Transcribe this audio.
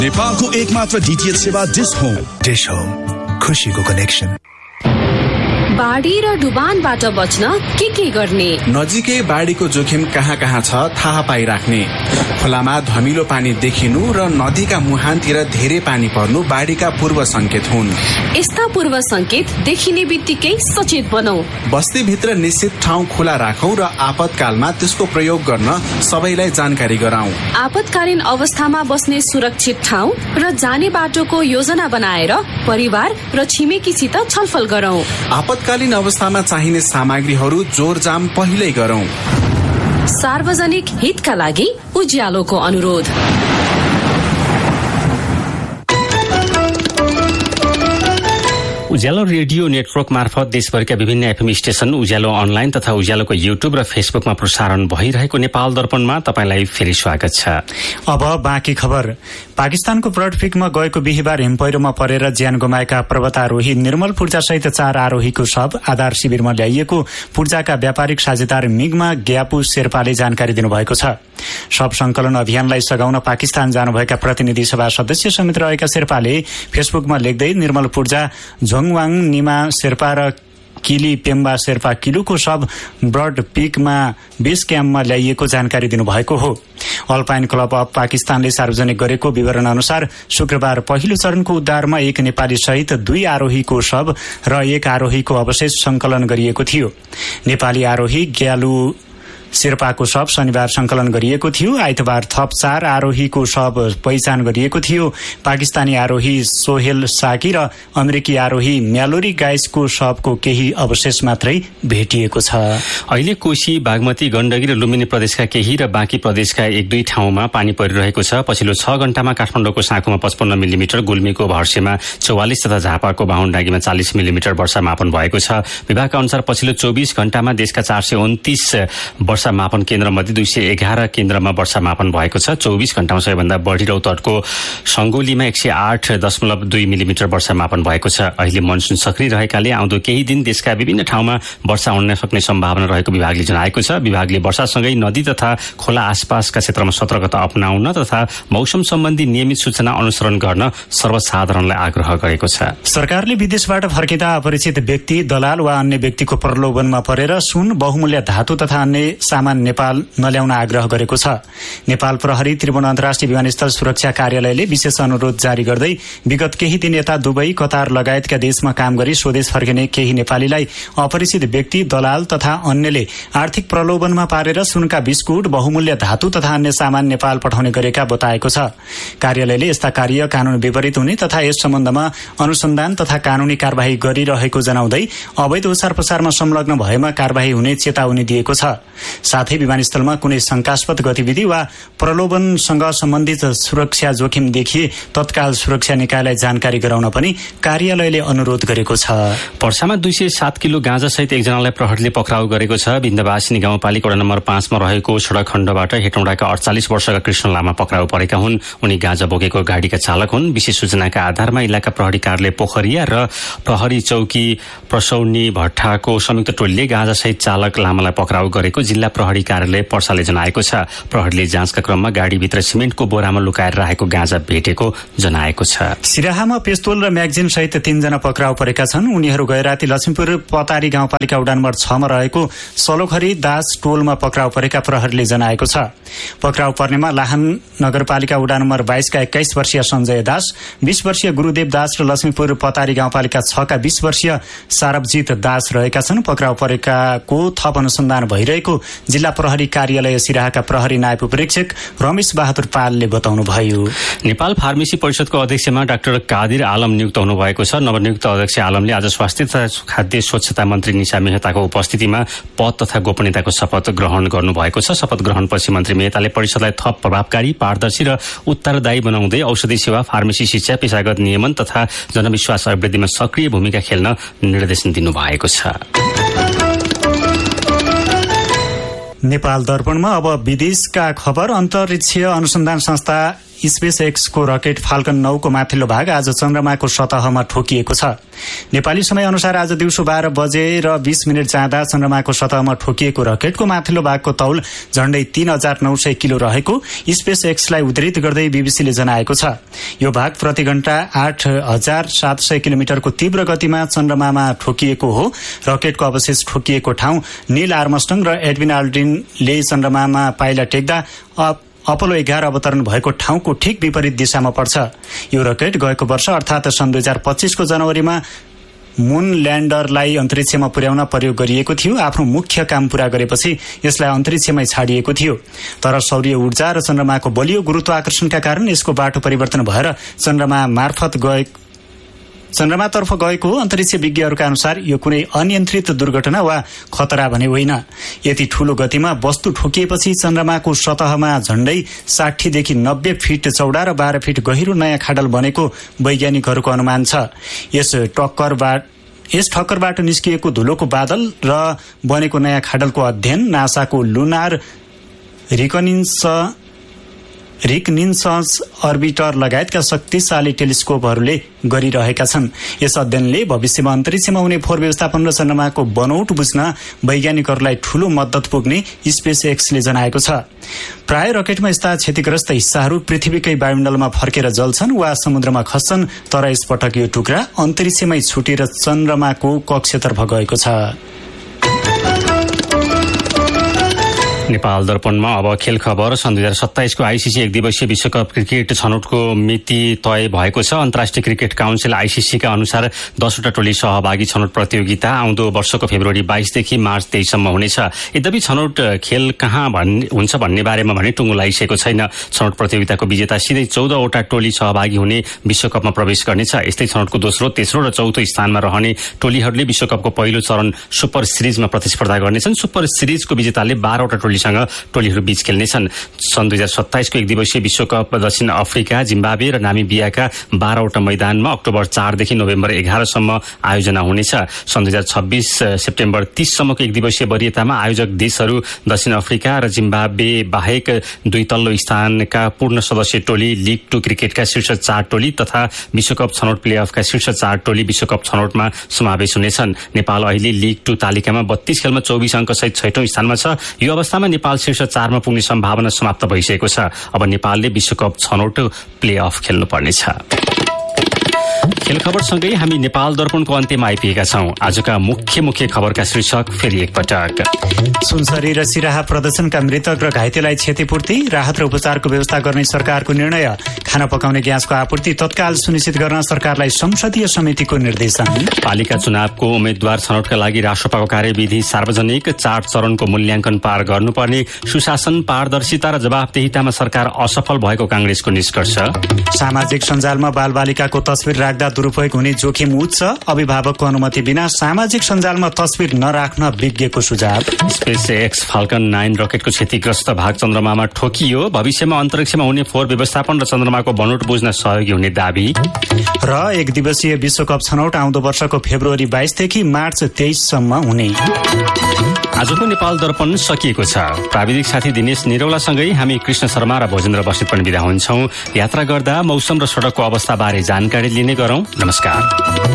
नेपालको एकमात्र डीटीएच सेवा डिश होम खुशीको कनेक्सन। बाढी र डुबानबाट बच्न के गर्ने? नजिकै बाढीको जोखिम कहाँ छ थाहा पाइराख्ने, खोलामा धमिलो पानी देखिनु र नदीका मुहानतिर धेरै पानी पर्नु बाढीका पूर्व संकेत हुन्। यस्ता पूर्व संकेत देखिने बित्तिकै सचेत बनौ। बस्तीभित्र निश्चित ठाउँ खुला राखौं र आपतकालमा त्यसको प्रयोग गर्न सबैलाई जानकारी गराउँ। आपतकालीन अवस्थामा बस्ने सुरक्षित ठाउँ र जाने बाटोको योजना बनाएर परिवार र छिमेकीसित छलफल गरौं। आपतकालीन अवस्थामा चाहिने सामग्रीहरू जोरजाम पहिल्यै गरौं। सार्वजनिक हितका लागि उज्यालोको अनुरोध। उज्यालो रेडियो नेटवर्क मार्फत देशभरका विभिन्न एफएम स्टेशन, उज्यालो अनलाइन तथा उज्यालोको युट्युब र फेसबुकमा प्रसारण भइरहेको नेपाल दर्पणमा तपाईलाई फेरि स्वागत छ। अब बाँकी खबर। पाकिस्तानको ब्रडपिकमा गएको बिहिबार हिमपैह्रोमा परेर ज्यान गुमाएका पर्वतारोही निर्मल पूर्जासहित 4 आरोहीको शव आधार शिविरमा ल्याइएको पूर्जाका व्यापारिक साझेदार मिगमा ग्यापु शेर्पाले जानकारी दिनुभएको छ। शव संकलन अभियानलाई सघाउन पाकिस्तान जानुभएका प्रतिनिधि सभा सदस्य समेत रहेका शेर्पाले फेसबुकमा लेख्दै निर्मल पूर्जा, झोङवाङ निमा शेर्पा र किली पेम्बा शेर्पा किलुको शव ब्रड पिकमा बेस क्याम्पमा ल्याइएको जानकारी दिनुभएको हो। अल्पाइन क्लब अफ पाकिस्तानले सार्वजनिक गरेको विवरण अनुसार शुक्रबार पहिलो चरणको उद्धारमा 1 नेपाली सहित 2 आरोहीको शव र 1 आरोहीको अवशेष संकलन गरिएको थियो। नेपाली आरोही ग्यालु शेर्पाको शव शनिबार संकलन गरिएको थियो। आइतबार थप 4 आरोहीको शव पहिचान गरिएको थियो। पाकिस्तानी आरोही सोहेल साकी र अमेरिकी आरोही म्यालोरी गाइसको शवको केही अवशेष मात्रै भेटिएको छ। अहिले कोशी, बागमती, गण्डकी र लुम्बिनी प्रदेशका केही र बाँकी प्रदेशका 1-2 ठाउँमा पानी परिरहेको छ। पछिल्लो 6 घण्टामा काठमाडौँको साँखुमा 55 मिलिमिटर, गुल्मीको भर्सेमा 44 तथा झापाको बाहुनडाँगीमा 40 मिलिमिटर वर्षा मापन भएको छ। विभागका अनुसार पछिल्लो 24 घण्टामा देशका 429 वर्षा मापन केन्द्रमध्ये 211 केन्द्रमा वर्षा मापन भएको छ। 24 घण्टामा सबैभन्दा बढी रौतहटको सङ्गोलीमा 108.2 मिलिमिटर वर्षा मापन भएको छ। अहिले मनसुन सक्रिय रहेकाले आउँदो केही दिन देशका विभिन्न ठाउँमा वर्षा हुन सक्ने सम्भावना रहेको विभागले जनाएको छ। विभागले वर्षासँगै नदी तथा खोला आसपासका क्षेत्रमा सतर्कता अपनाउन तथा मौसम सम्बन्धी नियमित सूचना अनुसरण गर्न सर्वसाधारणलाई आग्रह गरेको छ। सरकारले विदेशबाट फर्किँदा अपरिचित व्यक्ति, दलाल वा अन्य व्यक्तिको प्रलोभनमा परेर सुन, बहुमूल्य धातु तथा अन्य सामान नेपाल नल्याउन आग्रह गरेको छ। नेपाल प्रहरी त्रिभुवन अन्तर्राष्ट्रिय विमानस्थल सुरक्षा कार्यालयले विशेष अनुरोध जारी गर्दै विगत केही दिन यता दुबई, कतार लगायतका देशमा काम गरी स्वदेश फर्किने केही नेपालीलाई अपरिचित व्यक्ति, दलाल तथा अन्यले आर्थिक प्रलोभनमा पारेर सुनका बिस्कुट, बहुमूल्य धातु तथा अन्य सामान नेपाल पठाउने गरेका बताएको छ। कार्यालयले यस्ता कार्य कानून विपरीत हुने तथा यस सम्बन्धमा अनुसन्धान तथा कानूनी कार्यवाही गरिरहेको जनाउँदै अवैध ओसार पसारमा संलग्न भएमा कार्यवाही हुने चेतावनी दिएको छ। साथै विमानस्थलमा कुनै शंकास्पद गतिविधि वा प्रलोभनसँग सम्बन्धित सुरक्षा जोखिम देखिए तत्काल सुरक्षा निकायलाई जानकारी गराउन पनि कार्यालयले अनुरोध गरेको छ। पर्सामा 207 किलो गाँजासहित एकजनालाई प्रहरीले पक्राउ गरेको छ। बिन्दवासिनी गाउँपालिका वडा नम्बर 5 मा रहेको सडक खण्डबाट हेटौँडाका 48 वर्षका कृष्ण लामा पक्राउ परेका हुन्। उनी गाँजा बोकेको गाडीका चालक हुन्। विशेष सूचनाका आधारमा इलाका प्रहरी कार्यालय पोखरिया र प्रहरी चौकी प्रसौनी भट्टाको संयुक्त टोलीले गाँजासहित चालक लामालाई पक्राउ गरेको जिल्ला प्रहरी कार्यालय पर्साले जनाएको छ। प्रहरीले जाँचका क्रममा गाडीभित्र सिमेन्टको बोरामा लुकाएर राखेको गाँजा भेटेको जनाएको छ। सिराहामा पेस्तोल र म्यागजिन सहित 3 जना पक्राउ परेका छन्। उनीहरू गैराती लक्ष्मीपुर पतारी गाउँपालिका वडा नम्बर 6 मा रहेको सलोखरी दास टोलमा पक्राउ परेका प्रहरीले जनाएको छ। पक्राउ पर्नेमा लाहान नगरपालिका वडा नम्बर 22 का 21 वर्षीय सञ्जय दास, 20 वर्षीय गुरुदेव दास र लक्ष्मीपुर पतारी गाउँपालिका 6 का 20 वर्षीय सारबजित दास रहेका छन्। पक्राउ परेकाको थप अनुसन्धान भइरहेको जिल्ला प्रहरी कार्यालय सिराहाका प्रहरी नायब उपरीक्षक रमेश बहादुर पालले बताउनुभयो। नेपाल फार्मेसी परिषदको अध्यक्षमा डाक्टर कादिर आलम नियुक्त हुनुभएको छ। नवनियुक्त अध्यक्ष आलमले आज स्वास्थ्य तथा खाद्य स्वच्छता मन्त्री निशा मेहताको उपस्थितिमा पद तथा गोपनीयताको शपथ ग्रहण गर्नुभएको छ। शपथ ग्रहणपछि मन्त्री मेहताले परिषदलाई थप प्रभावकारी, पारदर्शी र उत्तरदायी बनाउँदै औषधि सेवा, फार्मेसी शिक्षा, पेशागत नियमन तथा जनविश्वास अभिवृद्धिमा सक्रिय भूमिका खेल्न निर्देशन दिनुभएको छ। नेपाल दर्पणमा अब विदेशका खबर। अन्तरिक्ष अनुसन्धान संस्था स्पेस एक्सको रकेट फाल्कन 9 को माथिल्लो भाग आज चन्द्रमाको सतहमा ठोकिएको छ। नेपाली समय अनुसार आज दिउँसो 12 बजेर 20 मिनट जाँदा चन्द्रमाको सतहमा ठोकिएको रकेटको माथिल्लो भागको तौल झण्डै 3900 किलो रहेको स्पेस एक्सलाई उद्धृत गर्दै बीबीसीले जनाएको छ। यो भाग प्रति घण्टा 8700 किलोमिटरको तीव्र गतिमा चन्द्रमामा ठोकिएको हो। रकेटको अवशेष ठोकिएको ठाउँ नील आर्मस्ट्रङ र एडविन आल्ड्रिनले चन्द्रमामा पाइला टेक्दा अपोलो 11 अवतरण भएको ठाउँको ठिक विपरीत दिशामा पर्छ। यो रकेट गएको वर्ष अर्थात् सन् 2025 को जनवरीमा मून ल्यान्डरलाई अन्तरिक्षमा पुर्याउन प्रयोग गरिएको थियो। आफ्नो मुख्य काम पूरा गरेपछि यसलाई अन्तरिक्षमै छाडिएको थियो। तर सौर्य ऊर्जा र चन्द्रमाको बलियो गुरुत्वाकर्षणका कारण यसको बाटो परिवर्तन भएर चन्द्रमातर्फ गएको अन्तरिक्ष विज्ञहरूका अनुसार यो कुनै अनियन्त्रित दुर्घटना वा खतरा भने होइन। यति ठूलो गतिमा वस्तु ठोकिएपछि चन्द्रमाको सतहमा झण्डै 60 देखि 90 फिट चौडा र 12 फिट गहिरो नयाँ खाडल बनेको वैज्ञानिकहरूको अनुमान छ। यस ठक्करबाट निस्किएको धुलोको बादल र बनेको नयाँ खाडलको अध्ययन नासाको लुनार रिकनिन्सन्स अर्बिटर लगायतका शक्तिशाली टेलिस्कोपहरूले गरिरहेका छन्। यस अध्ययनले भविष्यमा अन्तरिक्षमा हुने फोहोर व्यवस्थापन र चन्द्रमाको बनौट बुझ्न वैज्ञानिकहरूलाई ठूलो मद्दत पुग्ने स्पेस एक्सले जनाएको छ। प्राय रकेटमा यस्ता क्षतिग्रस्त हिस्साहरू पृथ्वीकै वायुमण्डलमा फर्केर जल्छन् वा समुद्रमा खस्छन्, तर यसपटक यो टुक्रा अन्तरिक्षमै छुटेर चन्द्रमाको कक्षतर्फ गएको छ। नेपाल दर्पणमा अब खेल खबर। सन् 2027 को आईसीसी एक दिवसीय विश्वकप क्रिकेट छनौटको मिति तय भएको छ। अन्तर्राष्ट्रिय क्रिकेट काउन्सिल आईसीसी का अनुसार 10 वटा टोली सहभागी छनौट प्रतियोगिता आउँदो वर्षको फेब्रुअरी 22 देखि मार्च 23 सम्म हुनेछ। यद्यपि छनौट खेल कहाँ हुन्छ भन्ने बारेमा भने टुङ्गो लगाइसकेको छैन। छनौट प्रतियोगिताको विजेता सिधै 14 वटा टोली सहभागी हुने विश्वकपमा प्रवेश गर्नेछ। यस्तै छनौटको दोस्रो, तेस्रो र चौथो स्थानमा रहने टोलीहरूले विश्वकपको पहिलो चरण सुपर सिरिजमा प्रतिस्पर्धा गर्नेछन्। सुपर सिरिजको विजेताले 12 वटा टोलीहरू बीच खेल्नेछन्। सन् 2027 को एक दिवसीय विश्वकप दक्षिण अफ्रिका, जिम्बाब्वे र नामिबियाका 12 वटा मैदानमा अक्टोबर 4 देखि नोभेम्बर 11 सम्म आयोजना हुनेछ। सन् 2026 सेप्टेम्बर 30 सम्मको एक दिवसीय वरियतामा आयोजक देशहरू दक्षिण अफ्रिका र जिम्बाब्वे बाहेक 2 तल्लो स्थानका पूर्ण सदस्य टोली, लीग 2 क्रिकेटका शीर्ष 4 टोली तथा विश्वकप छनौट प्लेअफका शीर्ष 4 टोली विश्वकप छनौटमा समावेश हुनेछन्। नेपाल अहिले लीग 2 तालिकामा 32 खेलमा 24 अङ्कसहित 6औं स्थानमा छ। यो अवस्थामा नेपाल शीर्ष 4 मा पुग्ने सम्भावना समाप्त भइसकेको छ। अब नेपालले विश्वकप छनौट प्लेअफ खेल्नुपर्नेछ। खेल खबरसँगै हामी नेपाल दर्पणको अन्त्यमा आइपुगेका छौं। आजका मुख्य खबरका शीर्षक फेरि एकपटक। सुनसरी र सिराहा प्रदर्शनका मृतक र घाइतेलाई क्षतिपूर्ति, राहत र उपचारको व्यवस्था गर्ने सरकारको निर्णय, खाना पकाउने ग्यासको आपूर्ति तत्काल सुनिश्चित गर्न सरकारलाई संसदीय समितिको निर्देशन। पालिका चुनावको उम्मेद्वार छनौटका लागि राष्ट्रपतिको कार्यविधि सार्वजनिक, 4 चरणको मूल्याङ्कन पार गर्नुपर्ने, सुशासन, पारदर्शिता र जवाफदेहितामा सरकार असफल भएको कांग्रेसको निष्कर्ष। सामाजिक सञ्जालमा बालबालिकाको तस्बिर राख्दा दुरूपयोग हुने जोखिम उच्च, अभिभावकको अनुमति बिना सामाजिक सञ्जालमा तस्बिर नराख्न विज्ञको सुझाव। स्पेस एक्स फाल्कन 9 रकेटको क्षतिग्रस्त भाग चन्द्रमामा ठोकियो, भविष्यमा अन्तरिक्षमा हुने फोहोर व्यवस्थापन र चन्द्रमाको बनोट बुझ्न सहयोगी हुने दावी। र एक दिवसीय विश्वकप छनौट आउँदो वर्षको फेब्रुअरी 22 देखि मार्च 23 सम्म हुने। आजको नेपाल दर्पण सकिएको छ। प्राविधिक साथी दिनेश निरौलासँगै हामी कृष्ण शर्मा र भोजेन्द्र बस्नेत पनि बिदा हुन्छौं। यात्रा गर्दा मौसम र सडकको अवस्था बारे जानकारी लिने गरौं। नमस्कार।